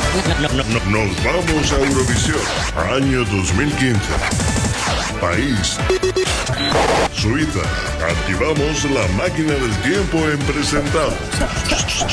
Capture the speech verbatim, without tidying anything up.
Nos vamos a Eurovisión, año dos mil quince. País: Suiza. Activamos la máquina del tiempo en presentado.